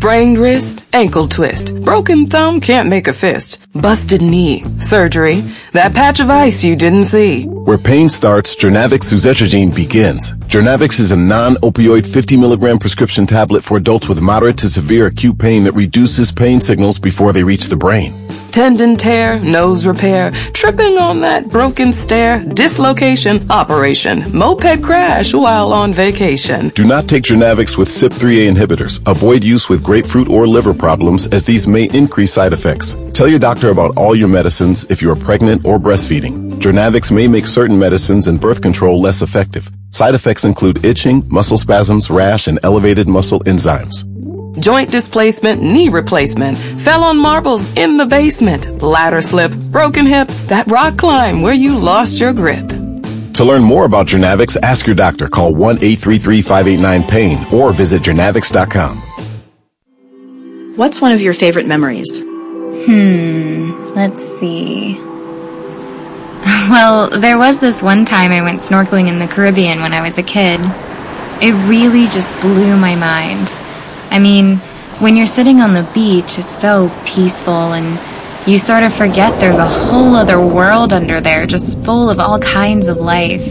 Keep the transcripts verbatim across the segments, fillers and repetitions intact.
Sprained wrist, ankle twist. Broken thumb can't make a fist. Busted knee, surgery. That patch of ice you didn't see. Where pain starts, Jernavix suzetrigine begins. Jernavix is a non-opioid fifty milligram prescription tablet for adults with moderate to severe acute pain that reduces pain signals before they reach the brain. Tendon tear, nose repair, tripping on that broken stair, dislocation, operation, moped crash while on vacation. Do not take Jernavix with C Y P three A inhibitors. Avoid use with grapefruit or liver problems, as these may increase side effects. Tell your doctor about all your medicines if you are pregnant or breastfeeding. Jernavix may make certain medicines and birth control less effective. Side effects include itching, muscle spasms, rash, and elevated muscle enzymes. Joint displacement, knee replacement, fell on marbles in the basement, ladder slip, broken hip, that rock climb where you lost your grip. To learn more about Jernavix, ask your doctor. Call one eight three three, five eight nine, pain or visit jernavix dot com. What's one of your favorite memories? Hmm, let's see. Well, there was this one time I went snorkeling in the Caribbean when I was a kid. It really just blew my mind. I mean, when you're sitting on the beach, it's so peaceful and you sort of forget there's a whole other world under there just full of all kinds of life.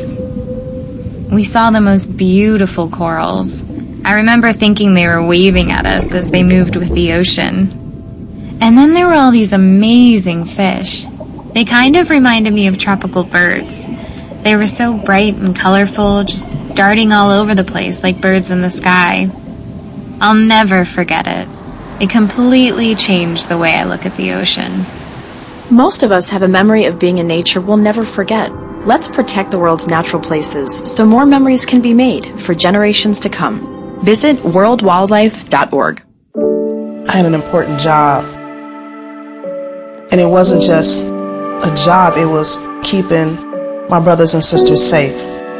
We saw the most beautiful corals. I remember thinking they were waving at us as they moved with the ocean. And then there were all these amazing fish. They kind of reminded me of tropical birds. They were so bright and colorful, just darting all over the place like birds in the sky. I'll never forget it. It completely changed the way I look at the ocean. Most of us have a memory of being in nature we'll never forget. Let's protect the world's natural places so more memories can be made for generations to come. Visit world wildlife dot org. I had an important job. And it wasn't just a job, it was keeping my brothers and sisters safe.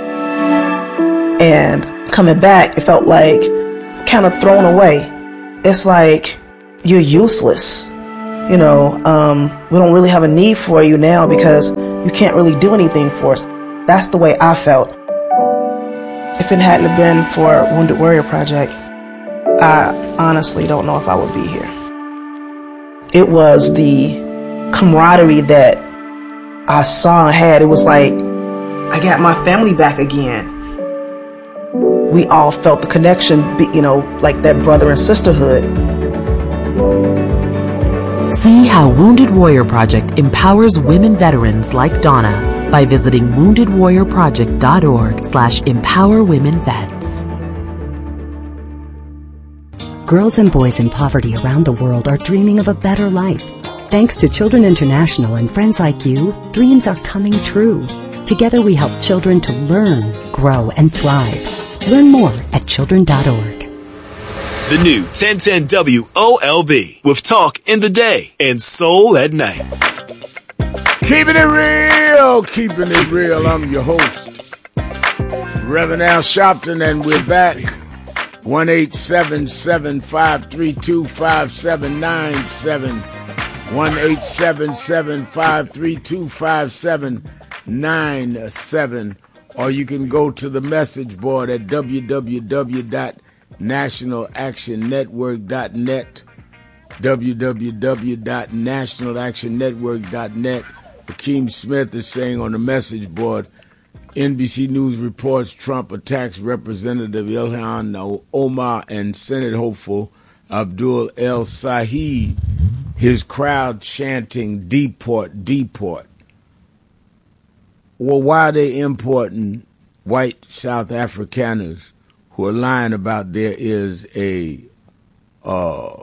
And coming back, it felt like kind of thrown away. It's like you're useless. You know, um, we don't really have a need for you now because you can't really do anything for us. That's the way I felt. If it hadn't been for Wounded Warrior Project, I honestly don't know if I would be here. It was the camaraderie that I saw and had. It was like I got my family back again. We all felt the connection, you know, like that brother and sisterhood. See how Wounded Warrior Project empowers women veterans like Donna by visiting wounded warrior project dot org slash empower women vets. Girls and boys in poverty around the world are dreaming of a better life. Thanks to Children International and friends like you, dreams are coming true. Together we help children to learn, grow, and thrive. Learn more at children dot org. The new ten ten W O L B with talk in the day and soul at night. Keeping it real, keeping it real. I'm your host, Reverend Al Sharpton, and we're back. one eight seven seven, five three two, five seven nine seven. one eight seven seven, five three two, five seven nine seven. Or you can go to the message board at w w w dot national action network dot net, w w w dot national action network dot net. Akeem Smith is saying on the message board, N B C News reports Trump attacks Representative Ilhan Omar and Senate hopeful Abdul El Sahid, his crowd chanting, "Deport, deport." Well, why are they importing white South Afrikaners who are lying about there is a uh,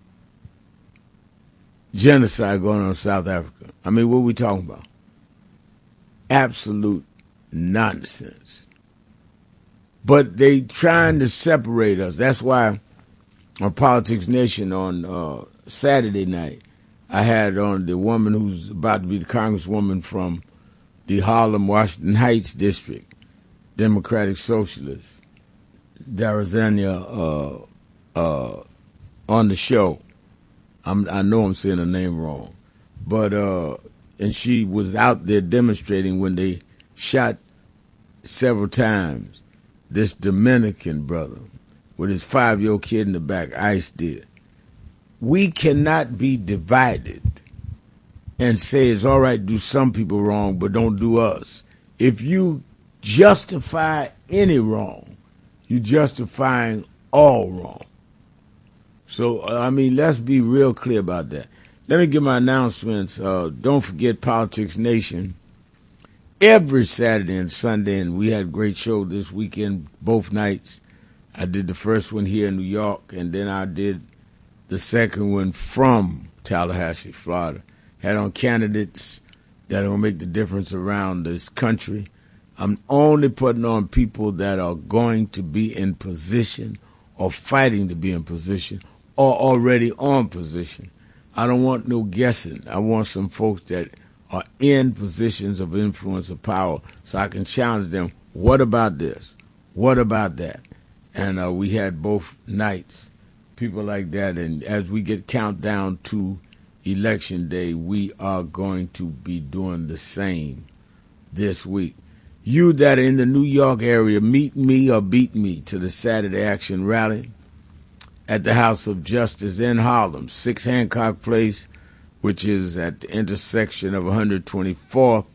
genocide going on in South Africa? I mean, what are we talking about? Absolute nonsense. But they trying to separate us. That's why on Politics Nation on uh, Saturday night, I had on the woman who's about to be the congresswoman from the Harlem, Washington Heights district, Democratic Socialist, Darazania, uh, uh, on the show. I'm, I know I'm saying her name wrong, but uh, and she was out there demonstrating when they shot several times this Dominican brother with his five-year-old kid in the back. ICE did. we cannot be divided and say it's all right to do some people wrong, but don't do us. If you justify any wrong, you're justifying all wrong. So, uh, I mean, let's be real clear about that. Let me give my announcements. Uh, don't forget Politics Nation every Saturday and Sunday, and we had a great show this weekend, both nights. I did the first one here in New York, and then I did the second one from Tallahassee, Florida. Had on candidates that will make the difference around this country. I'm only putting on people that are going to be in position or fighting to be in position or already on position. I don't want no guessing. I want some folks that are in positions of influence or power so I can challenge them. What about this? What about that? And uh, we had both nights, people like that. And as we get countdown to Election Day, we are going to be doing the same this week. You that are in the New York area, meet me or beat me to the Saturday Action Rally at the House of Justice in Harlem, six Hancock Place, which is at the intersection of one hundred twenty-fourth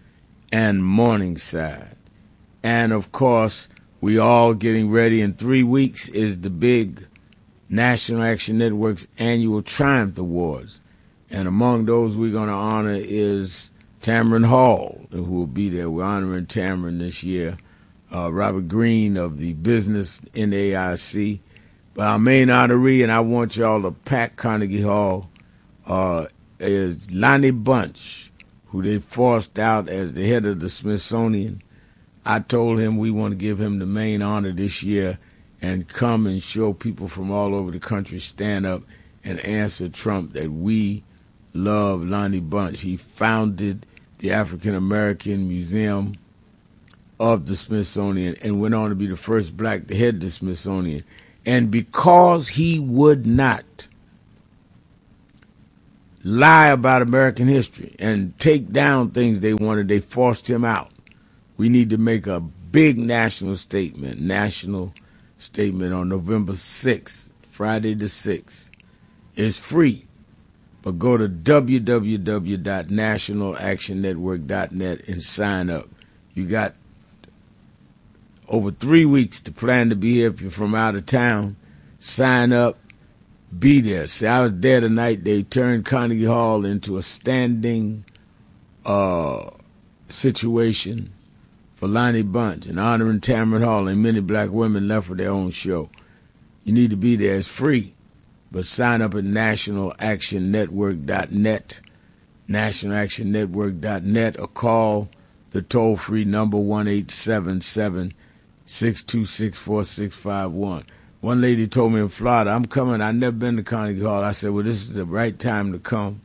and Morningside. And, of course, we all getting ready. In three weeks is the big National Action Network's annual Triumph Awards. And among those we're going to honor is Tamron Hall, who will be there. We're honoring Tamron this year. Uh, Robert Greene of the Business N A I C. But our main honoree, and I want y'all to pack Carnegie Hall, uh, is Lonnie Bunch, who they forced out as the head of the Smithsonian. I told him we want to give him the main honor this year and come and show people from all over the country stand up and answer Trump that we love Lonnie Bunch. He founded the African American Museum of the Smithsonian and went on to be the first black to head the Smithsonian. And because he would not lie about American history and take down things they wanted, they forced him out. We need to make a big national statement, national statement on November sixth, Friday the sixth. It's free, but go to w w w dot national action network dot net and sign up. You got over three weeks to plan to be here. If you're from out of town, sign up, be there. See, I was there tonight. They turned Carnegie Hall into a standing uh, situation for Lonnie Bunch and honoring Tamron Hall, and many black women left for their own show. You need to be there. It's free, but sign up at national action network dot net, national action network dot net, or call the toll-free number one eight seven seven, six two six, four six five one. One lady told me in Florida, I'm coming. I've never been to Carnegie Hall. I said, well, this is the right time to come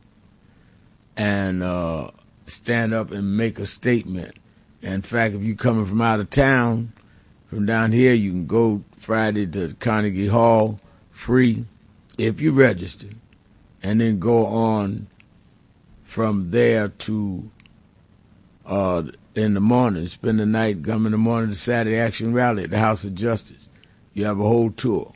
and uh, stand up and make a statement. In fact, if you're coming from out of town, from down here, you can go Friday to Carnegie Hall free if you register, and then go on from there to uh, in the morning, spend the night, come in the morning to Saturday Action Rally at the House of Justice. You have a whole tour.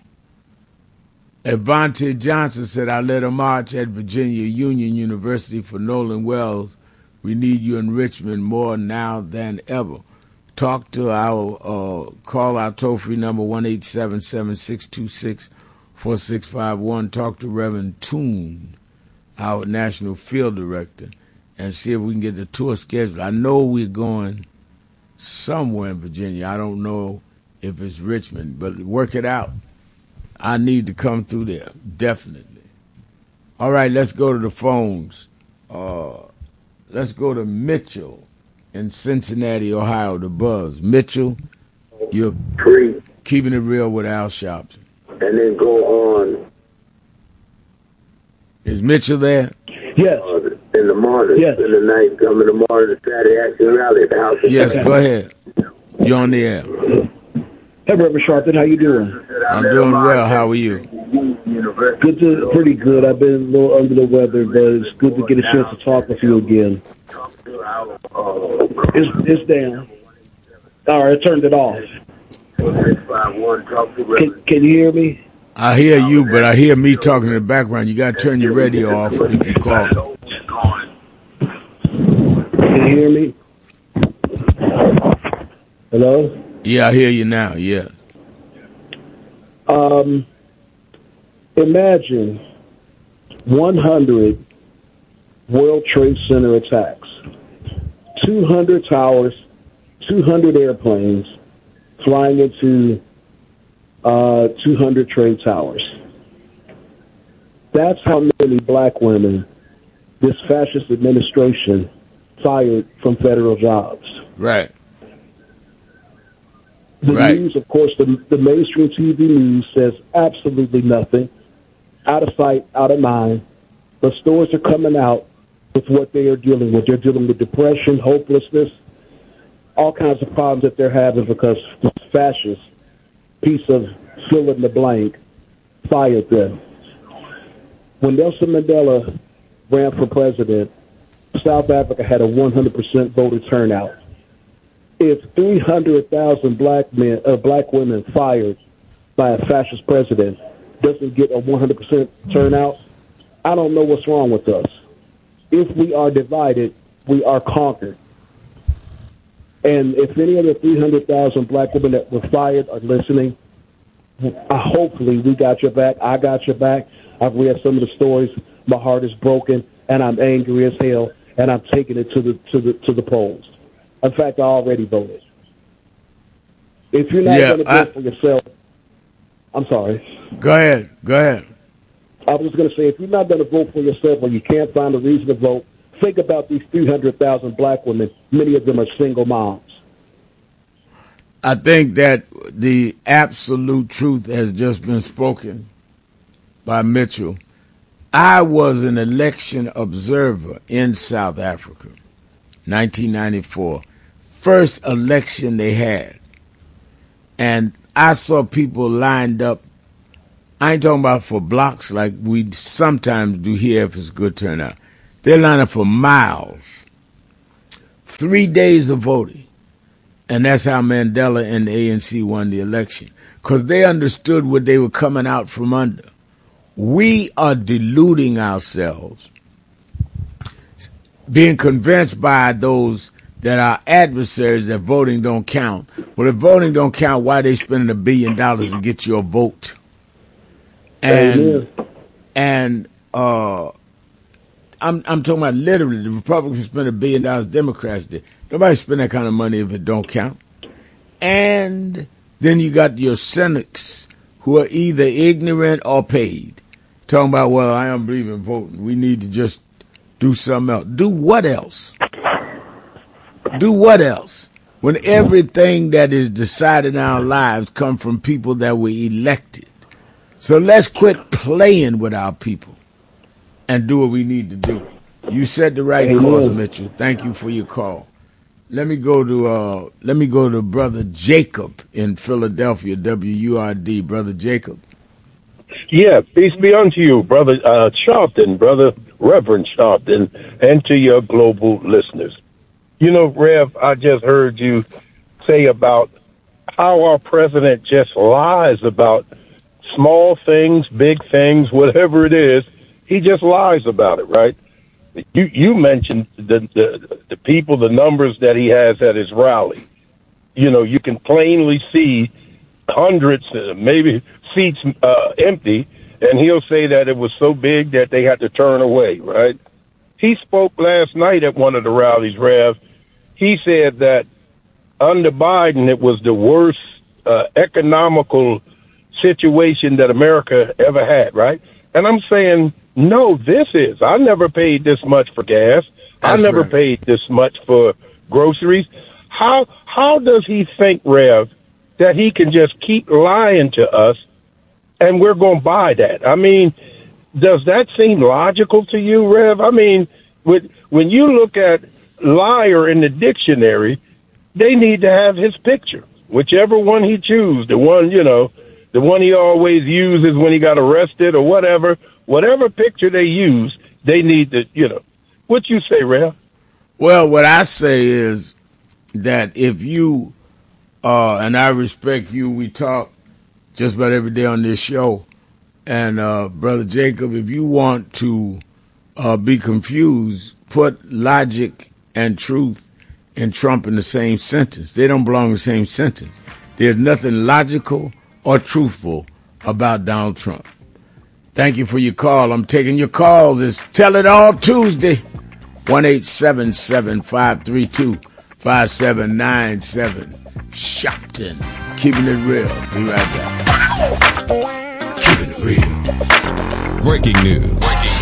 Avante Johnson said, I led a march at Virginia Union University for Nolan Wells. We need you in Richmond more now than ever. Talk to our, uh, call our toll-free number one eight seven seven, six two six, four six five one. Talk to Reverend Toon, our national field director, and see if we can get the tour scheduled. I know we're going somewhere in Virginia. I don't know if it's Richmond, but work it out. I need to come through there, definitely. All right, let's go to the phones. Uh, let's go to Mitchell in Cincinnati, Ohio, the Buzz. Mitchell, you're Free. Keeping It Real with Al Sharpton. And then go on. Is Mitchell there? Yes. Uh, in the morning, yes. In the night, come in the morning to Saturday Action Rally at the House of Yes, go ahead. You're on the air. Hey, Reverend Sharpton, how you doing? I'm doing well. How are you? Good to, pretty good. I've been a little under the weather, but it's good to get a chance to talk with you again. It's, it's down. All right, I turned it off. Can, can you hear me? I hear you, but I hear me talking in the background. You got to turn your radio off if you call. Can you hear me? Hello? Yeah, I hear you now, yeah. Um, imagine one hundred World Trade Center attacks, two hundred towers, two hundred airplanes flying into uh, two hundred trade towers. That's how many black women this fascist administration fired from federal jobs. Right. The right. news, of course, the, the mainstream T V news says absolutely nothing. Out of sight, out of mind. But stories are coming out with what they are dealing with. They're dealing with depression, hopelessness, all kinds of problems that they're having because this fascist piece of fill in the blank fired them. When Nelson Mandela ran for president, South Africa had a one hundred percent voter turnout. If three hundred thousand black men, uh, black women fired by a fascist president doesn't get a one hundred percent turnout, I don't know what's wrong with us. If we are divided, we are conquered. And if any of the three hundred thousand black women that were fired are listening, uh, hopefully we got your back. I got your back. I've read some of the stories. My heart is broken, and I'm angry as hell, and I'm taking it to the to the to the polls. In fact, I already voted. If you're not yeah, going to vote I, for yourself, I'm sorry. Go ahead. Go ahead. I was going to say, if you're not going to vote for yourself or you can't find a reason to vote, think about these three hundred thousand black women. Many of them are single moms. I think that the absolute truth has just been spoken by Mitchell. I was an election observer in South Africa, nineteen ninety-four. First election they had. And I saw people lined up. I ain't talking about for blocks like we sometimes do here if it's good turnout. They're lined up for miles. Three days of voting. And that's how Mandela and the A N C won the election. Because they understood what they were coming out from under. We are deluding ourselves, being convinced by those that are adversaries that voting don't count. Well, if voting don't count, why are they spending a billion dollars to get your vote? And Amen. and uh, I'm I'm talking about literally, the Republicans spend a billion dollars, Democrats did. Nobody spend that kind of money if it don't count. And then you got your cynics who are either ignorant or paid, talking about, well, I don't believe in voting. We need to just do something else. Do what else? Do what else? When everything that is decided in our lives come from people that were elected. So let's quit playing with our people and do what we need to do. You said the right cause, Mitchell. Thank you for your call. Let me go to uh, let me go to Brother Jacob in Philadelphia, W U R D. Brother Jacob. Yeah, peace be unto you, Brother uh, Sharpton, Brother Reverend Sharpton, and to your global listeners. You know, Rev, I just heard you say about how our president just lies about small things, big things, whatever it is. He just lies about it, right? You you mentioned the, the the people, the numbers that he has at his rally. You know, you can plainly see hundreds, uh, maybe seats uh, empty, and he'll say that it was so big that they had to turn away, right? He spoke last night at one of the rallies, Rev. He said that under Biden, it was the worst uh, economical situation that America ever had, right? And I'm saying, no, this is. I never paid this much for gas. That's I never right. paid this much for groceries. How how does he think, Rev, that he can just keep lying to us and we're going to buy that? I mean, does that seem logical to you, Rev? I mean, with, when you look at liar in the dictionary, they need to have his picture, whichever one he chooses, the one, you know, the one he always uses when he got arrested or whatever. Whatever picture they use, they need to, you know. What you say, Rev? Well, what I say is that if you, uh, and I respect you, we talk just about every day on this show, And, uh, Brother Jacob, if you want to uh, be confused, put logic and truth and Trump in the same sentence. They don't belong in the same sentence. There's nothing logical or truthful about Donald Trump. Thank you for your call. I'm taking your calls. It's Tell It All Tuesday. one eight seven seven, five three two, five seven nine seven. Shopton. Keeping it real. Be right back. Keeping it real. Breaking news.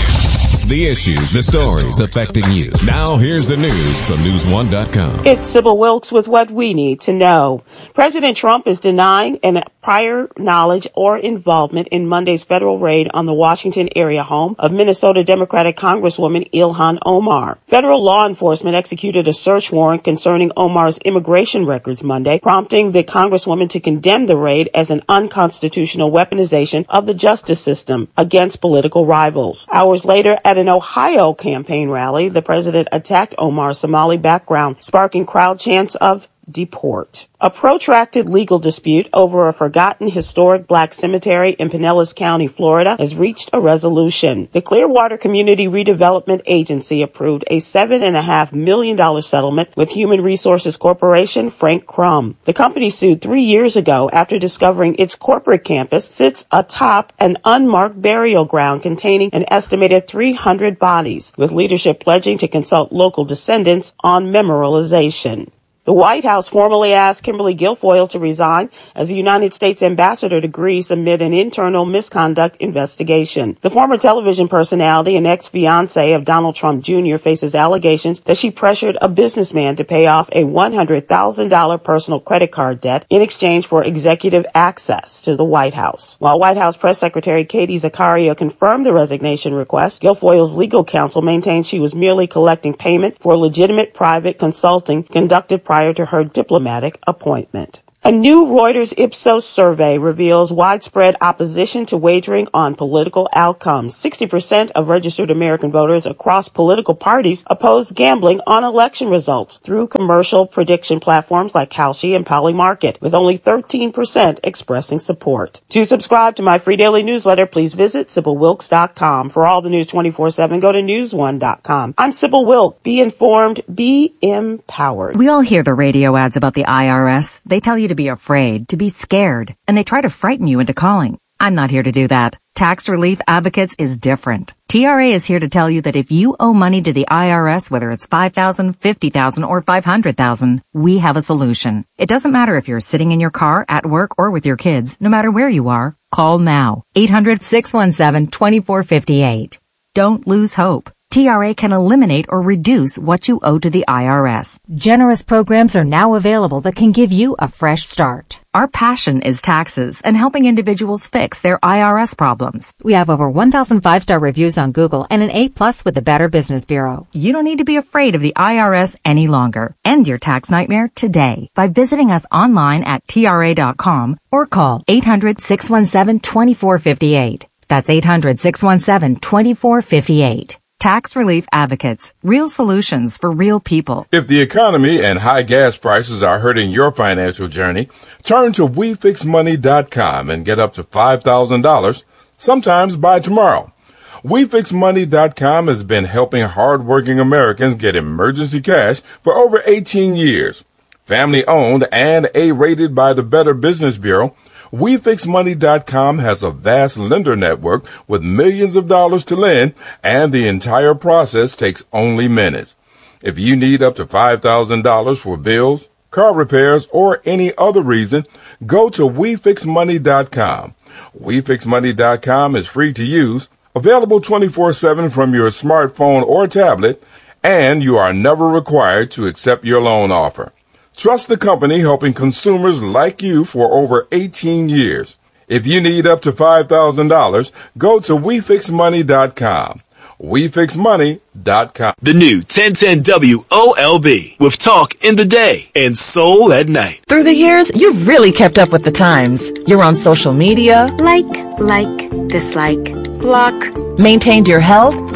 The issues, the stories affecting you. Now here's the news from news one dot com. It's Sybil Wilkes with what we need to know. President Trump is denying an prior knowledge or involvement in Monday's federal raid on the Washington area home of Minnesota Democratic Congresswoman Ilhan Omar. Federal law enforcement executed a search warrant concerning Omar's immigration records Monday, prompting the Congresswoman to condemn the raid as an unconstitutional weaponization of the justice system against political rivals. Hours later, at an Ohio campaign rally, the president attacked Omar's Somali background, sparking crowd chants of deport. A protracted legal dispute over a forgotten historic black cemetery in Pinellas County, Florida, has reached a resolution. The Clearwater Community Redevelopment Agency approved a seven point five million dollars settlement with Human Resources Corporation, Frank Crum. The company sued three years ago after discovering its corporate campus sits atop an unmarked burial ground containing an estimated three hundred bodies, with leadership pledging to consult local descendants on memorialization. The White House formally asked Kimberly Guilfoyle to resign as the United States ambassador to Greece amid an internal misconduct investigation. The former television personality and ex-fiancé of Donald Trump Junior faces allegations that she pressured a businessman to pay off a one hundred thousand dollars personal credit card debt in exchange for executive access to the White House. While White House Press Secretary Katie Zakaria confirmed the resignation request, Guilfoyle's legal counsel maintained she was merely collecting payment for legitimate private consulting conducted prior to her diplomatic appointment. A new Reuters Ipsos survey reveals widespread opposition to wagering on political outcomes. sixty percent of registered American voters across political parties oppose gambling on election results through commercial prediction platforms like Kalshi and Polymarket, with only thirteen percent expressing support. To subscribe to my free daily newsletter, please visit Sybil Wilkes dot com. For all the news twenty-four seven, go to news one dot com. I'm Sybil Wilkes. Be informed, be empowered. We all hear the radio ads about the I R S. They tell you to be afraid, to be scared, and they try to frighten you into calling. I'm not here to do that. Tax Relief Advocates is different. T R A is here to tell you that if you owe money to the I R S, whether it's five thousand dollars, fifty thousand dollars, or five hundred thousand dollars, we have a solution. It doesn't matter if you're sitting in your car, at work, or with your kids. No matter where you are, call now. eight hundred, six one seven, two four five eight. Don't lose hope. T R A can eliminate or reduce what you owe to the I R S. Generous programs are now available that can give you a fresh start. Our passion is taxes and helping individuals fix their I R S problems. We have over one thousand five-star reviews on Google and an A plus with the Better Business Bureau. You don't need to be afraid of the I R S any longer. End your tax nightmare today by visiting us online at T R A dot com or call eight hundred, six one seven, two four five eight. That's eight hundred, six one seven, two four five eight. Tax Relief Advocates. Real solutions for real people. If the economy and high gas prices are hurting your financial journey, turn to we fix money dot com and get up to five thousand dollars, sometimes by tomorrow. we fix money dot com has been helping hardworking Americans get emergency cash for over eighteen years. Family owned and A-rated by the Better Business Bureau, we fix money dot com has a vast lender network with millions of dollars to lend, and the entire process takes only minutes. If you need up to five thousand dollars for bills, car repairs, or any other reason, go to we fix money dot com. we fix money dot com is free to use, available twenty-four seven from your smartphone or tablet, and you are never required to accept your loan offer. Trust the company helping consumers like you for over eighteen years. If you need up to five thousand dollars, go to we fix money dot com. we fix money dot com. The new ten ten W O L B with talk in the day and soul at night. Through the years, you've really kept up with the times. You're on social media. Like, like, dislike, block. Maintained your health.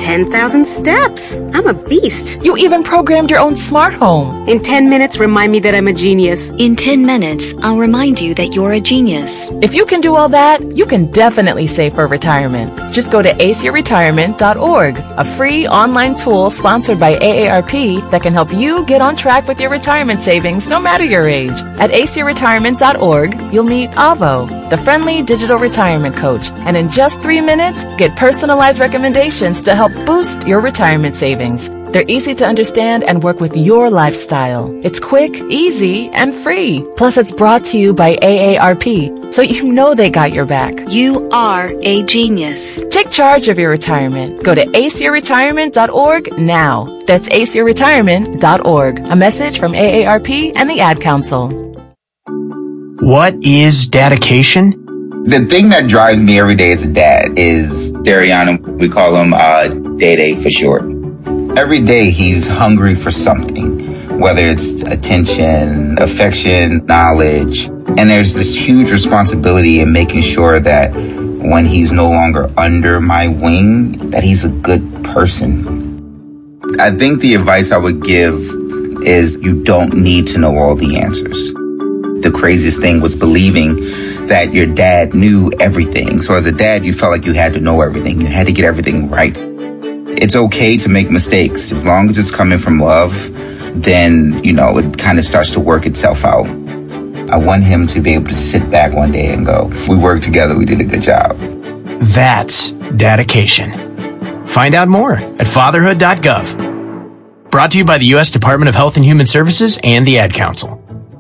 ten thousand steps. I'm a beast. You even programmed your own smart home. In ten minutes, remind me that I'm a genius. In ten minutes, I'll remind you that you're a genius. If you can do all that, you can definitely save for retirement. Just go to ace your retirement dot org, a free online tool sponsored by A A R P that can help you get on track with your retirement savings no matter your age. At ace your retirement dot org, you'll meet Avo, the friendly digital retirement coach, and in just three minutes, get personalized recommendations to help boost your retirement savings. They're easy to understand and work with your lifestyle. It's quick, easy, and free. Plus, it's brought to you by A A R P, so you know they got your back. You are a genius. Take charge of your retirement. Go to ace your retirement dot org now. That's ace your retirement dot org. A message from A A R P and the Ad Council. What is dedication? The thing that drives me every day as a dad is Dariana. We call him uh, Day-Day for short. Every day he's hungry for something, whether it's attention, affection, knowledge. And there's this huge responsibility in making sure that when he's no longer under my wing, that he's a good person. I think the advice I would give is you don't need to know all the answers. The craziest thing was believing that your dad knew everything. So as a dad, you felt like you had to know everything. You had to get everything right. It's okay to make mistakes. As long as it's coming from love, then, you know, it kind of starts to work itself out. I want him to be able to sit back one day and go, we worked together, we did a good job. That's dedication. Find out more at fatherhood dot gov. Brought to you by the U S Department of Health and Human Services and the Ad Council.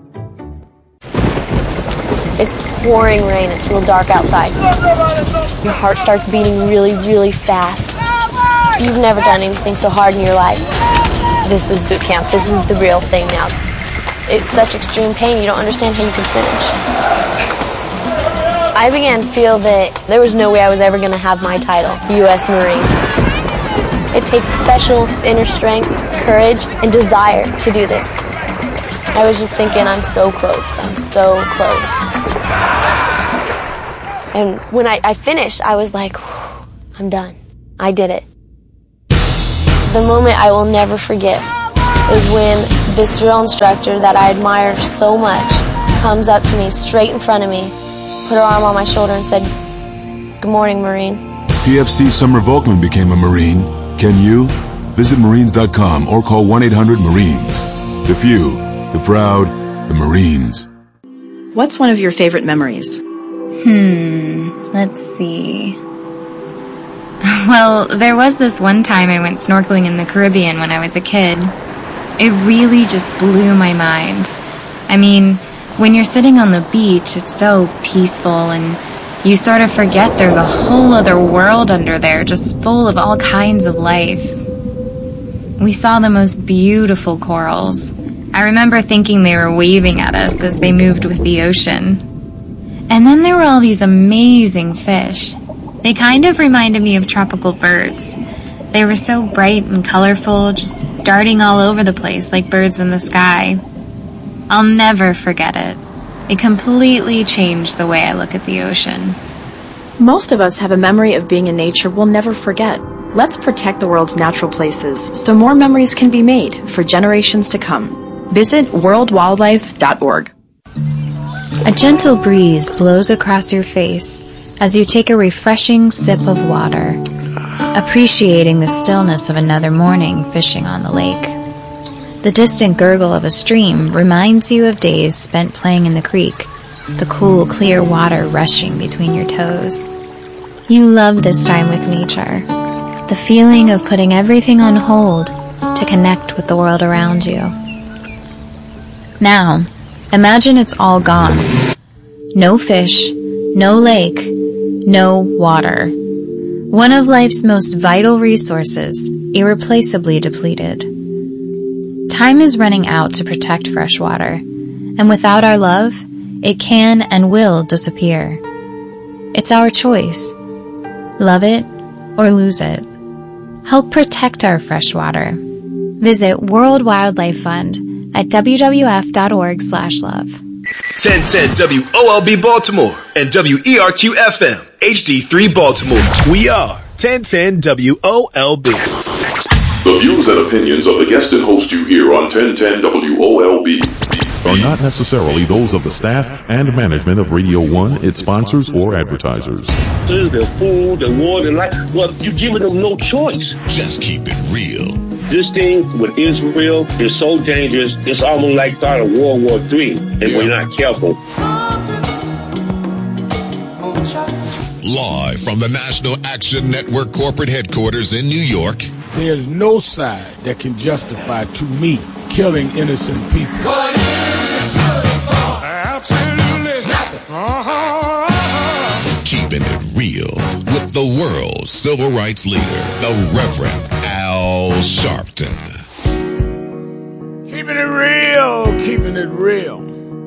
It's pouring rain. It's real dark outside. Your heart starts beating really, really fast. You've never done anything so hard in your life. This is boot camp. This is the real thing now. It's such extreme pain, you don't understand how you can finish. I began to feel that there was no way I was ever going to have my title, U S Marine. It takes special inner strength, courage, and desire to do this. I was just thinking, I'm so close. I'm so close. And when I, I finished, I was like, I'm done. I did it. The moment I will never forget is when this drill instructor that I admire so much comes up to me straight in front of me, put her arm on my shoulder and said, "Good morning, Marine." P F C Summer Volkman became a Marine. Can you? Visit Marines dot com or call one eight hundred Marines. The few, the proud, the Marines. What's one of your favorite memories? Hmm, let's see. Well, there was this one time I went snorkeling in the Caribbean when I was a kid. It really just blew my mind. I mean, when you're sitting on the beach, it's so peaceful and you sort of forget there's a whole other world under there just full of all kinds of life. We saw the most beautiful corals. I remember thinking they were waving at us as they moved with the ocean. And then there were all these amazing fish. They kind of reminded me of tropical birds. They were so bright and colorful, just darting all over the place like birds in the sky. I'll never forget it. It completely changed the way I look at the ocean. Most of us have a memory of being in nature we'll never forget. Let's protect the world's natural places so more memories can be made for generations to come. Visit world wildlife dot org. A gentle breeze blows across your face as you take a refreshing sip of water, appreciating the stillness of another morning fishing on the lake. The distant gurgle of a stream reminds you of days spent playing in the creek, the cool, clear water rushing between your toes. You love this time with nature, the feeling of putting everything on hold to connect with the world around you. Now, imagine it's all gone. No fish, no lake, no water. One of life's most vital resources, irreplaceably depleted. Time is running out to protect fresh water, and without our love, it can and will disappear. It's our choice. Love it or lose it. Help protect our fresh water. Visit World Wildlife Fund at w w f dot org slash love. ten ten W O L B Baltimore and W E R Q F M H D three Baltimore. We are ten ten ten W O L B. The views and opinions of the guest and host you hear on ten ten W O L B are not necessarily those of the staff and management of Radio One, its sponsors, or advertisers. The food, the water, light. Well, you're giving them no choice. Just keep it real. This thing with Israel is so dangerous, it's almost like start of World War Three, if yeah. we're not careful. Live from the National Action Network corporate headquarters in New York. There's no side that can justify, to me, killing innocent people. What is it Absolutely nothing. Uh-huh, uh-huh. Keeping it real with the world's civil rights leader, the Reverend Al Sharpton. Keeping it real, keeping it real.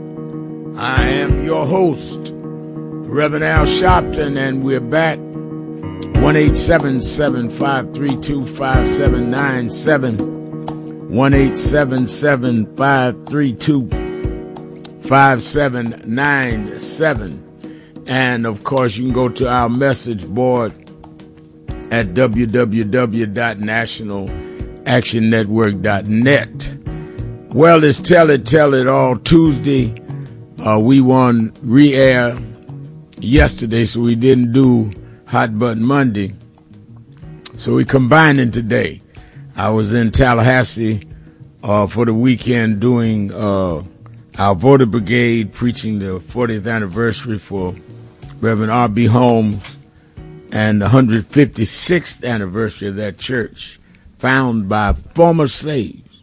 I am your host, Reverend Al Sharpton, and we're back. one eight seven seven, five three two, five seven nine seven. one eight seven seven, five three two, five seven nine seven. And, of course, you can go to our message board at w w w dot national action network dot net. Well, it's Tell It, Tell It All Tuesday. Uh, we won re-air yesterday, so we didn't do Hot Button Monday. So we combining today. I was in Tallahassee uh, for the weekend doing uh, our voter brigade, preaching the fortieth anniversary for Reverend R B Holmes and the one hundred fifty-sixth anniversary of that church, founded by former slaves,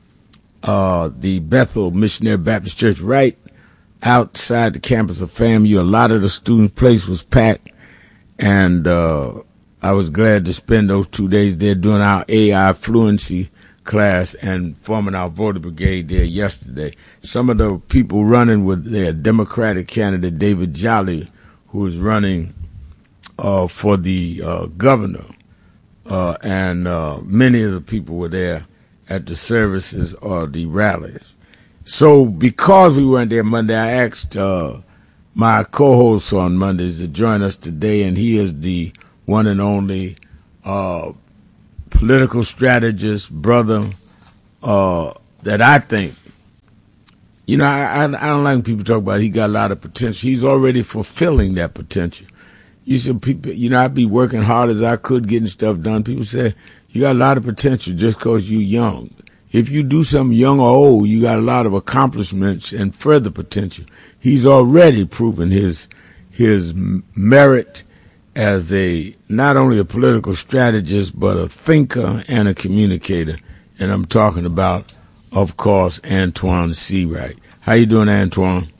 uh, the Bethel Missionary Baptist Church, right outside the campus of FAMU. A lot of the student place was packed, and uh, I was glad to spend those two days there doing our A I fluency class and forming our voter brigade there yesterday. Some of the people running with their Democratic candidate, David Jolly, who is running uh, for the uh, governor, uh, and uh, many of the people were there at the services or the rallies. So because we weren't there Monday, I asked uh, my co-host on Mondays to join us today, and he is the one and only uh, political strategist, brother, uh, that I think, you know, I, I, I don't like when people talk about he got a lot of potential. He's already fulfilling that potential. You should, people, you know, I'd be working hard as I could, getting stuff done. People say, you got a lot of potential just because you're young. If you do something young or old, you got a lot of accomplishments and further potential. He's already proven his his merit as a not only a political strategist, but a thinker and a communicator. And I'm talking about, of course, Antoine Seawright. How you doing, Antoine?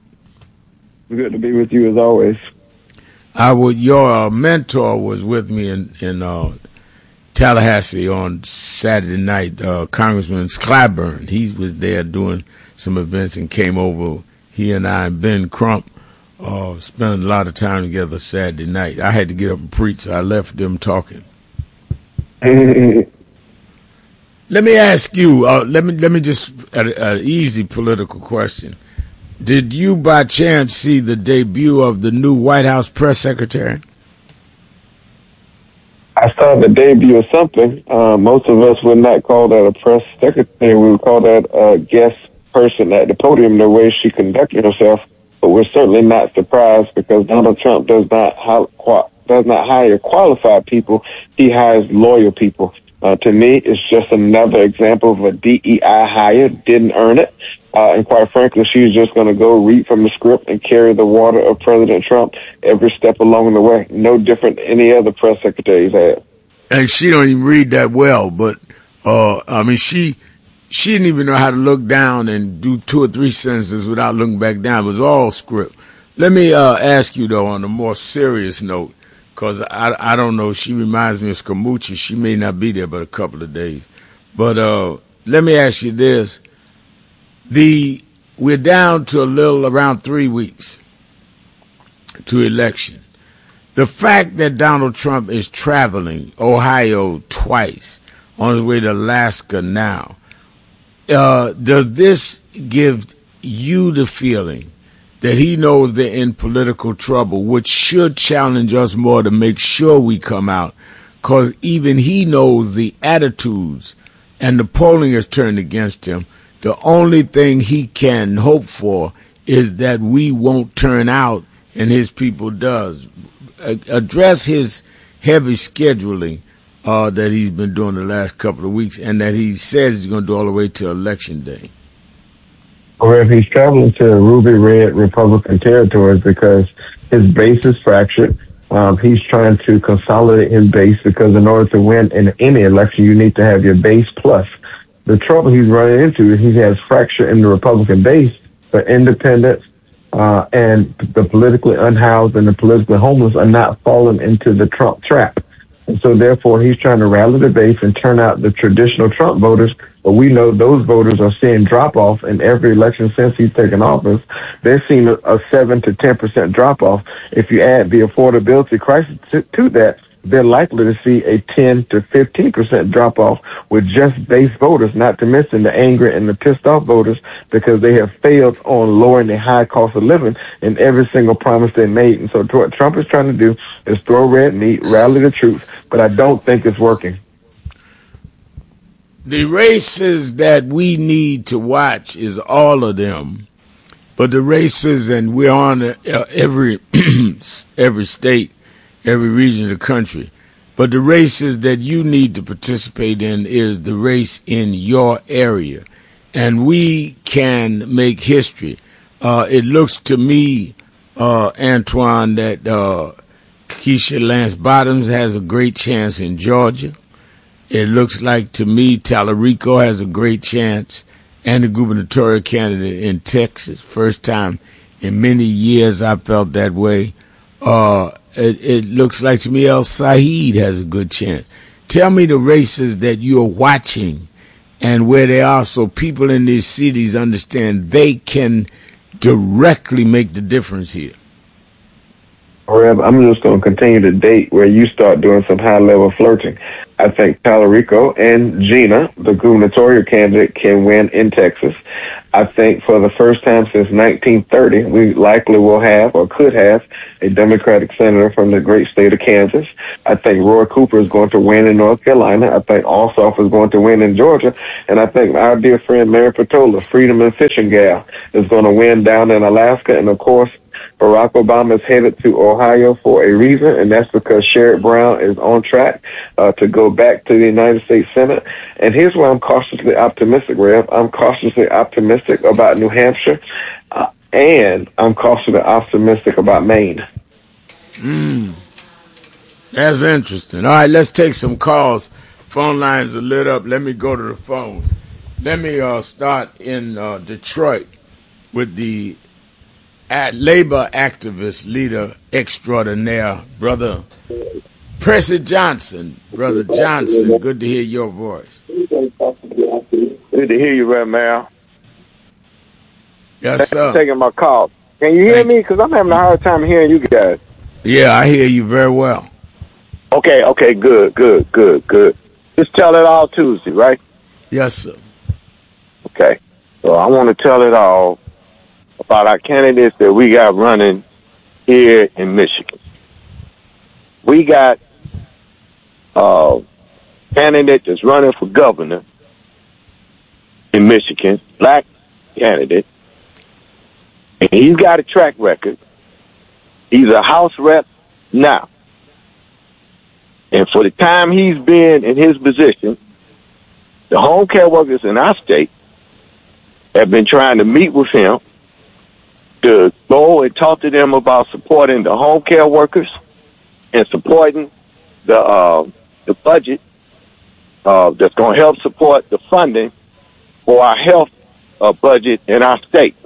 Good to be with you as always. I would. Your uh, mentor was with me in in uh, Tallahassee on Saturday night. Uh, Congressman Clyburn, he was there doing some events and came over. He and I and Ben Crump uh, spent a lot of time together Saturday night. I had to get up and preach, so I left them talking. Let me ask you. Uh, let me let me just an easy political question. Did you by chance see the debut of the new White House press secretary? I saw the debut of something. Uh, most of us would not call that a press secretary. We would call that a guest person at the podium, the way she conducted herself. But we're certainly not surprised because Donald Trump does not ha- does not hire qualified people. He hires loyal people. Uh, to me, it's just another example of a D E I hire. Didn't earn it. Uh, and quite frankly, she's just going to go read from the script and carry the water of President Trump every step along the way. No different than any other press secretary's had. And she don't even read that well, but, uh, I mean, she, she didn't even know how to look down and do two or three sentences without looking back down. It was all script. Let me, uh, ask you though, on a more serious note, cause I, I don't know, she reminds me of Scamoochie. She may not be there but a couple of days. But, uh, let me ask you this. The we're down to a little around three weeks to election. The fact that Donald Trump is traveling Ohio twice, on his way to Alaska now, uh, does this give you the feeling that he knows they're in political trouble, which should challenge us more to make sure we come out, because even he knows the attitudes and the polling has turned against him. The only thing he can hope for is that we won't turn out and his people does. Address his heavy scheduling uh, that he's been doing the last couple of weeks and that he says he's going to do all the way to Election Day. Or if he's traveling to ruby red Republican territories because his base is fractured, um, he's trying to consolidate his base because in order to win in any election, you need to have your base plus. The trouble he's running into is he has fracture in the Republican base, but independents uh, and the politically unhoused and the politically homeless are not falling into the Trump trap. And so therefore he's trying to rally the base and turn out the traditional Trump voters. But we know those voters are seeing drop off in every election since he's taken office. They're seeing a, a seven to ten percent drop off. If you add the affordability crisis to, to that, they're likely to see a ten to fifteen percent drop off with just base voters, not to mention the angry and the pissed off voters because they have failed on lowering the high cost of living in every single promise they made. And so what Trump is trying to do is throw red meat, rally the troops, but I don't think it's working. The races that we need to watch is all of them, but the races, and we're on every every state, every region of the country, but the races that you need to participate in is the race in your area, and we can make history. Uh, it looks to me, uh, Antoine, that uh, Keisha Lance Bottoms has a great chance in Georgia. It looks like to me Tallarico has a great chance, and the gubernatorial candidate in Texas. First time in many years I felt that way. Uh, it, it looks like to me El Said has a good chance. Tell me the races that you're watching and where they are so people in these cities understand they can directly make the difference here. Reb, I'm just going to continue to date where you start doing some high-level flirting. I think Tallarico and Gina, the gubernatorial candidate, can win in Texas. I think for the first time since nineteen thirty, we likely will have or could have a Democratic senator from the great state of Kansas. I think Roy Cooper is going to win in North Carolina. I think Ossoff is going to win in Georgia. And I think our dear friend Mary Patola, Freedom and Fishing Gal, is going to win down in Alaska. And, of course, Barack Obama is headed to Ohio for a reason, and that's because Sherrod Brown is on track uh, to go back to the United States Senate. And here's why I'm cautiously optimistic, Rev. I'm cautiously optimistic about New Hampshire, uh, and I'm cautiously optimistic about Maine. Mm. That's interesting. All right, let's take some calls. Phone lines are lit up. Let me go to the phones. Let me uh, start in uh, Detroit with the At labor activist leader extraordinaire, Brother Percy Johnson. Brother Johnson, good to hear your voice. Good to hear you, Rev. Mayor. Yes, Thanks sir. for taking my call. Can you hear Thank me? Because I'm having a hard time hearing you guys. Yeah, I hear you very well. Okay, okay, good, good, good, good. Just tell it all Tuesday, right? Yes, sir. Okay. So I want to tell it all about our candidates that we got running here in Michigan. We got a uh, candidate that's running for governor in Michigan, black candidate, and he's got a track record. He's a House rep now. And for the time he's been in his position, the home care workers in our state have been trying to meet with him to go and talk to them about supporting the home care workers and supporting the uh, the budget uh, that's going to help support the funding for our health uh, budget in our state.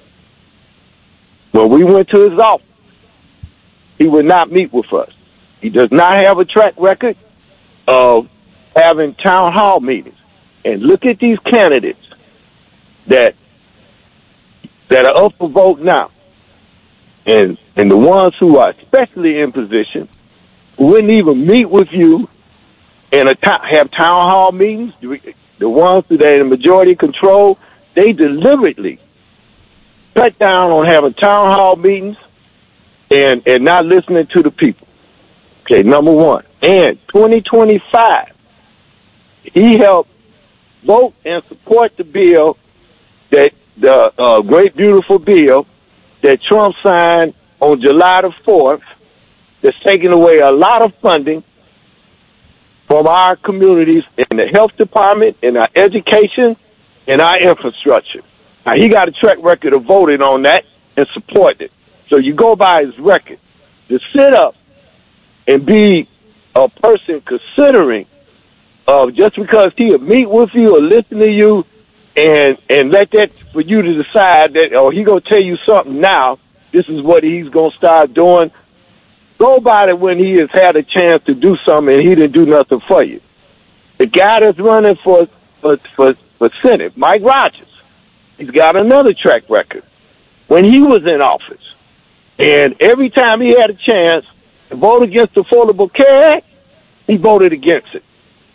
When we went to his office, he would not meet with us. He does not have a track record of having town hall meetings. And look at these candidates that that are up for vote now. And and the ones who are especially in position who wouldn't even meet with you and a ta- have town hall meetings, the ones that are in majority control, they deliberately cut down on having town hall meetings and, and not listening to the people. Okay, number one. And twenty twenty-five, he helped vote and support the bill, that the uh, great, beautiful bill that Trump signed on July the fourth, that's taking away a lot of funding from our communities in the health department, in our education, and our infrastructure. Now, he got a track record of voting on that and supporting it. So you go by his record. To sit up and be a person considering of uh, just because he'll meet with you or listen to you and and let that for you to decide that, or he gonna tell you something now, this is what he's gonna start doing. Go by it when he has had a chance to do something and he didn't do nothing for you. The guy that's running for for for, for Senate, Mike Rogers, he's got another track record. When he was in office, and every time he had a chance to vote against the Affordable Care Act, he voted against it.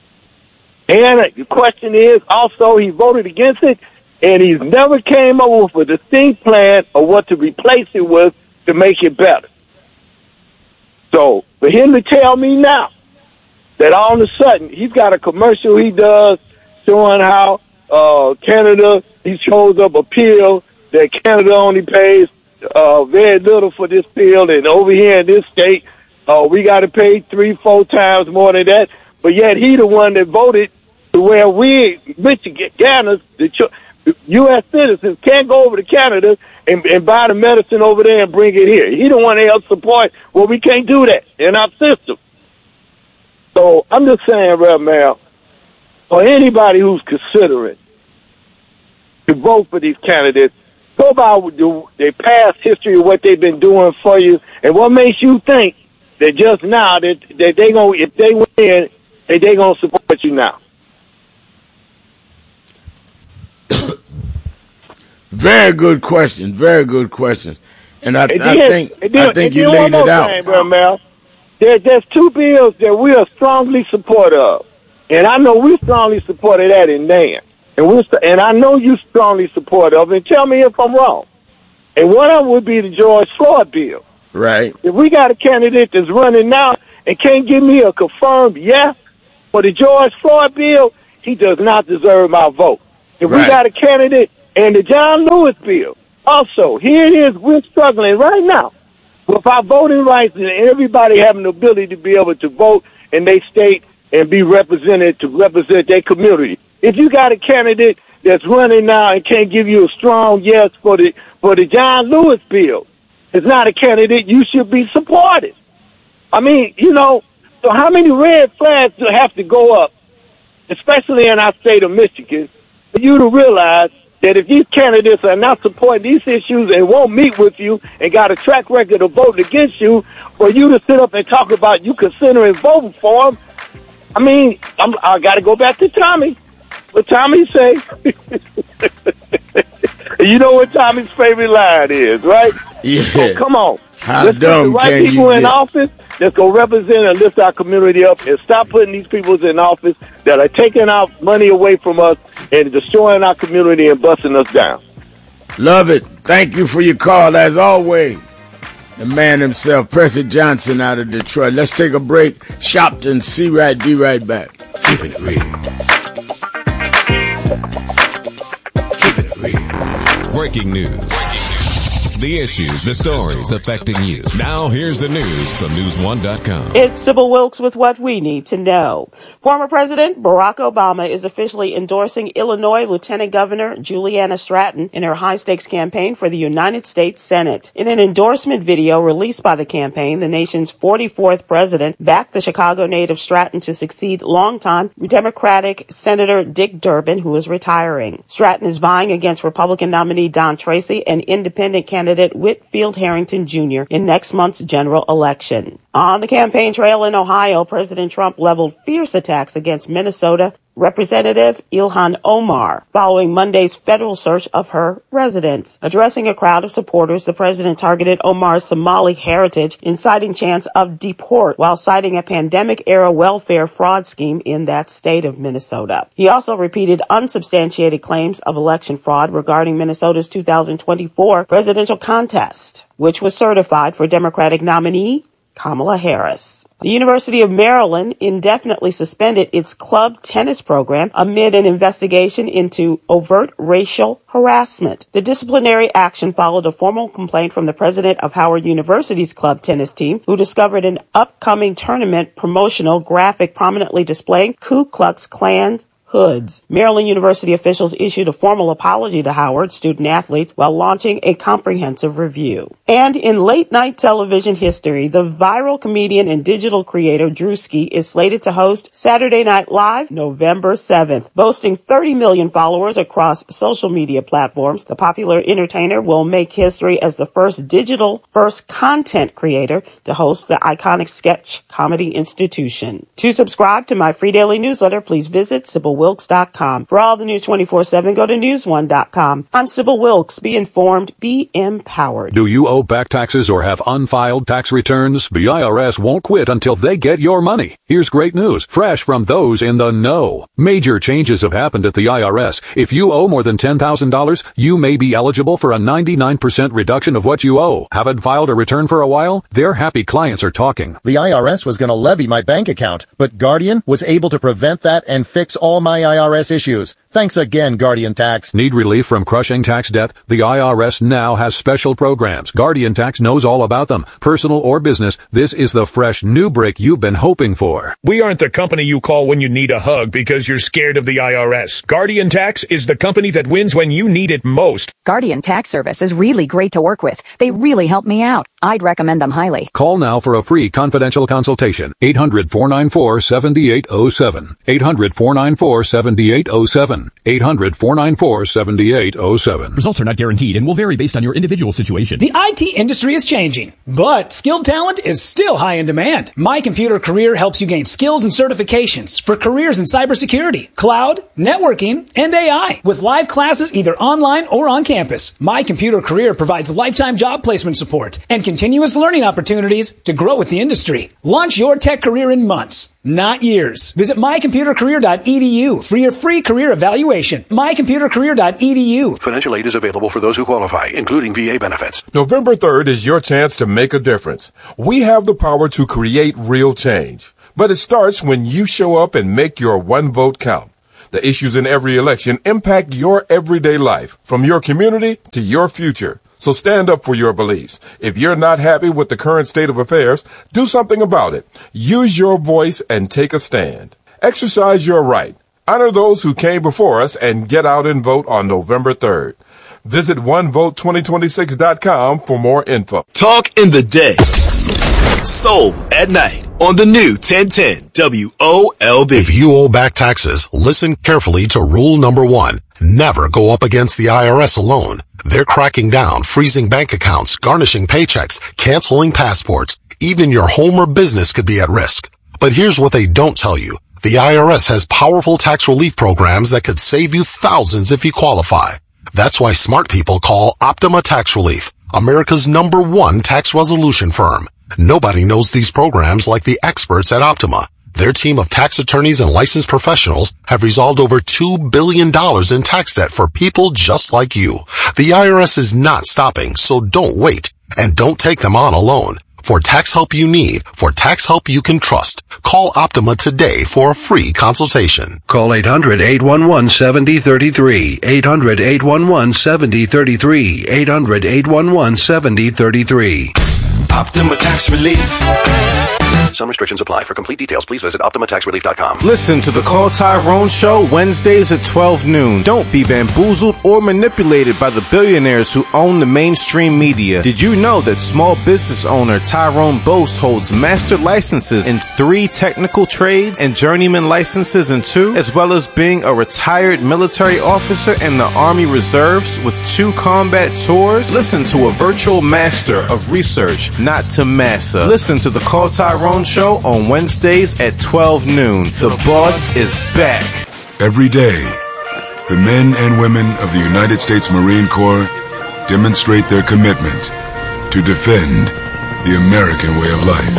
And the question is, also, he voted against it, and he's never came up with a distinct plan of what to replace it with to make it better. So for him to tell me now that all of a sudden he's got a commercial he does showing how uh, Canada, he shows up a pill that Canada only pays uh, very little for this pill, and over here in this state, uh, we got to pay three, four times more than that. But yet he the one that voted to where we, Michiganders, the U S citizens, can't go over to Canada and, and buy the medicine over there and bring it here. He the one that helps support, well, we can't do that in our system. So I'm just saying, Rev Mal, for anybody who's considering to vote for these candidates, go by the, their past history of what they've been doing for you, and what makes you think that just now that, that they gonna, if they win, that they gonna support you now. Very good question. Very good questions. And I, and I then, think and then, I think and you laid it out. Thing, bro, Mel. There, there's two bills that we are strongly supportive of, and I know we strongly supported that in Nan, and we and I know you strongly support of. And tell me if I'm wrong. And one of them would be the George Floyd bill. Right. If we got a candidate that's running now and can't give me a confirmed yes for the George Floyd bill, he does not deserve my vote. If right. we got a candidate and the John Lewis bill, also, here it is, we're struggling right now with our voting rights and everybody having the ability to be able to vote in their state and be represented to represent their community. If you got a candidate that's running now and can't give you a strong yes for the for the John Lewis bill, it's not a candidate you should be supported. I mean, you know, so how many red flags do have to go up, especially in our state of Michigan, for you to realize that if these candidates are not supporting these issues and won't meet with you and got a track record of voting against you, for you to sit up and talk about you considering voting for them, I mean, I'm, I got to go back to Tommy. What Tommy say? You know what Tommy's favorite line is, right? Yeah. Oh, come on. How Let's dumb put the right can people you in get? office that's going to represent and lift our community up, and stop putting these people in office that are taking our money away from us and destroying our community and busting us down. Love it. Thank you for your call, as always. The man himself, Percy Johnson out of Detroit. Let's take a break. Shopton, C right, D right back. Keep it real. Keep it real. Breaking news. The issues, the stories affecting you. Now here's the news from news one dot com. It's Sybil Wilkes with what we need to know. Former President Barack Obama is officially endorsing Illinois Lieutenant Governor Juliana Stratton in her high-stakes campaign for the United States Senate. In an endorsement video released by the campaign, the nation's forty-fourth president backed the Chicago native Stratton to succeed longtime Democratic Senator Dick Durbin, who is retiring. Stratton is vying against Republican nominee Don Tracy and independent candidate Whitfield Harrington Junior in next month's general election. On the campaign trail in Ohio, President Trump leveled fierce attacks against Minnesota Representative Ilhan Omar, following Monday's federal search of her residence. Addressing a crowd of supporters, the president targeted Omar's Somali heritage, inciting chants of deport while citing a pandemic-era welfare fraud scheme in that state of Minnesota. He also repeated unsubstantiated claims of election fraud regarding Minnesota's two thousand twenty-four presidential contest, which was certified for Democratic nominee Kamala Harris. The University of Maryland indefinitely suspended its club tennis program amid an investigation into overt racial harassment. The disciplinary action followed a formal complaint from the president of Howard University's club tennis team, who discovered an upcoming tournament promotional graphic prominently displaying Ku Klux Klan hoods. Maryland University officials issued a formal apology to Howard student athletes while launching a comprehensive review. And in late-night television history, the viral comedian and digital creator Drewski is slated to host Saturday Night Live November seventh. Boasting thirty million followers across social media platforms, the popular entertainer will make history as the first digital-first content creator to host the iconic sketch comedy institution. To subscribe to my free daily newsletter, please visit Sybil Wilkes dot com. For all the news twenty-four seven, go to news one dot com. I'm Sybil Wilkes. Be informed, be empowered. Do you owe back taxes or have unfiled tax returns? The I R S won't quit until they get your money. Here's great news, fresh from those in the know. Major changes have happened at the I R S. If you owe more than ten thousand dollars, you may be eligible for a ninety-nine percent reduction of what you owe. Haven't filed a return for a while? Their happy clients are talking. The I R S was going to levy my bank account, but Guardian was able to prevent that and fix all my I R S issues. Thanks again, Guardian Tax. Need relief from crushing tax debt? The I R S now has special programs. Guardian Tax knows all about them. Personal or business, this is the fresh new break you've been hoping for. We aren't the company you call when you need a hug because you're scared of the I R S. Guardian Tax is the company that wins when you need it most. Guardian Tax Service is really great to work with. They really help me out. I'd recommend them highly. Call now for a free confidential consultation. eight hundred, four nine four, seven eight zero seven. eight hundred, four nine four, seven eight zero seven. eight hundred, four nine four, seven eight zero seven. Results are not guaranteed and will vary based on your individual situation. The I T industry is changing, but skilled talent is still high in demand. My Computer Career helps you gain skills and certifications for careers in cybersecurity, cloud, networking, and A I. With live classes either online or on campus, My Computer Career provides lifetime job placement support and continuous learning opportunities to grow with the industry. Launch your tech career in months, not years. Visit my computer career dot e d u for your free career evaluation. my computer career dot e d u. Financial aid is available for those who qualify, including V A benefits. November third is your chance to make a difference. We have the power to create real change. But it starts when you show up and make your one vote count. The issues in every election impact your everyday life, from your community to your future. So stand up for your beliefs. If you're not happy with the current state of affairs, do something about it. Use your voice and take a stand. Exercise your right. Honor those who came before us and get out and vote on November third. Visit one vote twenty twenty-six dot com for more info. Talk in the day. Soul at night on the new ten ten W O L B. If you owe back taxes, listen carefully to rule number one. Never go up against the I R S alone. They're cracking down, freezing bank accounts, garnishing paychecks, canceling passports. Even your home or business could be at risk. But here's what they don't tell you. The I R S has powerful tax relief programs that could save you thousands if you qualify. That's why smart people call Optima Tax Relief, America's number one tax resolution firm. Nobody knows these programs like the experts at Optima. Their team of tax attorneys and licensed professionals have resolved over two billion dollars in tax debt for people just like you. The I R S is not stopping, so don't wait. And don't take them on alone. For tax help you need, for tax help you can trust, call Optima today for a free consultation. Call eight hundred, eight one one, seven zero three three. eight hundred, eight one one, seven zero three three. eight hundred, eight one one, seven zero three three. Optima Tax Relief. Some restrictions apply. For complete details, please visit optima tax relief dot com. Listen to the Call Tyrone Show Wednesdays at twelve noon. Don't be bamboozled or manipulated by the billionaires who own the mainstream media. Did you know that small business owner Tyrone Bose holds master licenses in three technical trades and journeyman licenses in two, as well as being a retired military officer in the Army Reserves with two combat tours? Listen to a virtual master of research, not to massa. Listen to the Call Tyrone Show on Wednesdays at twelve noon. The boss is back. Every day, the men and women of the United States Marine Corps demonstrate their commitment to defend the American way of life.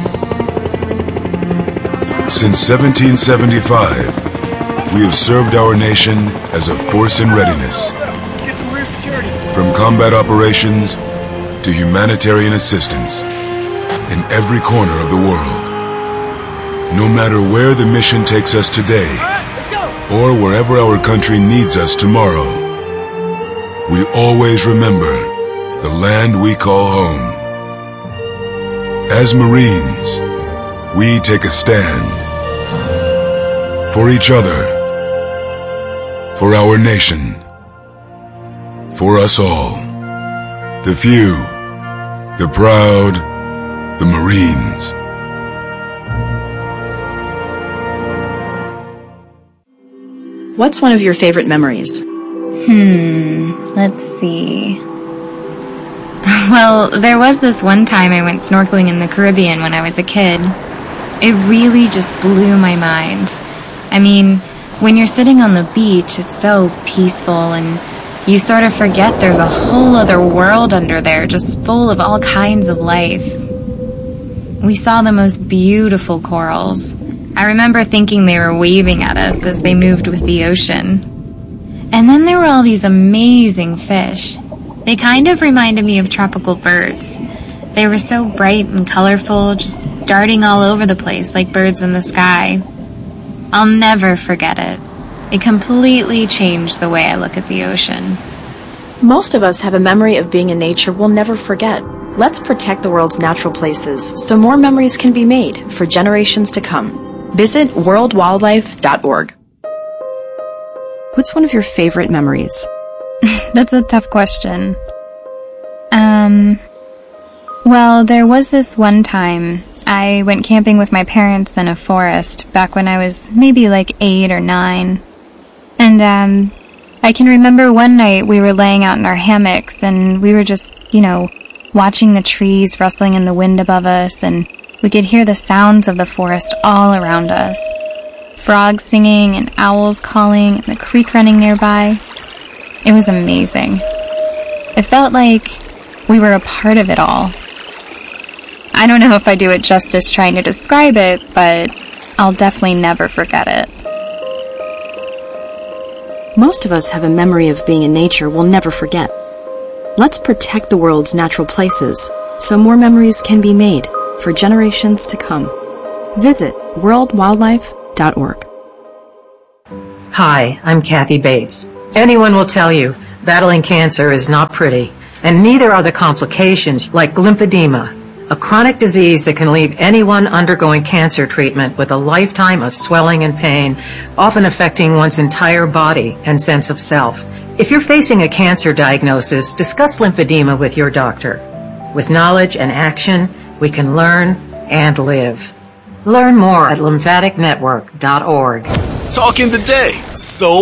Since seventeen seventy-five, we have served our nation as a force in readiness. From combat operations to humanitarian assistance in every corner of the world. No matter where the mission takes us today, or wherever our country needs us tomorrow, we always remember the land we call home. As Marines, we take a stand for each other, for our nation, for us all. The few, the proud, the Marines. What's one of your favorite memories? Hmm, let's see. Well, there was this one time I went snorkeling in the Caribbean when I was a kid. It really just blew my mind. I mean, when you're sitting on the beach, it's so peaceful and you sort of forget there's a whole other world under there just full of all kinds of life. We saw the most beautiful corals. I remember thinking they were waving at us as they moved with the ocean. And then there were all these amazing fish. They kind of reminded me of tropical birds. They were so bright and colorful, just darting all over the place like birds in the sky. I'll never forget it. It completely changed the way I look at the ocean. Most of us have a memory of being in nature we'll never forget. Let's protect the world's natural places so more memories can be made for generations to come. Visit world wildlife dot org. What's one of your favorite memories? That's a tough question. Um, well, there was this one time I went camping with my parents in a forest back when I was maybe like eight or nine. And, um, I can remember one night we were laying out in our hammocks and we were just, you know, watching the trees rustling in the wind above us, and we could hear the sounds of the forest all around us. Frogs singing and owls calling and the creek running nearby. It was amazing. It felt like we were a part of it all. I don't know if I do it justice trying to describe it, but I'll definitely never forget it. Most of us have a memory of being in nature we'll never forget. Let's protect the world's natural places so more memories can be made for generations to come. Visit world wildlife dot org. Hi, I'm Kathy Bates. Anyone will tell you battling cancer is not pretty, and neither are the complications like lymphedema, a chronic disease that can leave anyone undergoing cancer treatment with a lifetime of swelling and pain, often affecting one's entire body and sense of self. If you're facing a cancer diagnosis, discuss lymphedema with your doctor. With knowledge and action, we can learn and live. Learn more at lymphatic network dot org. Talking the day. So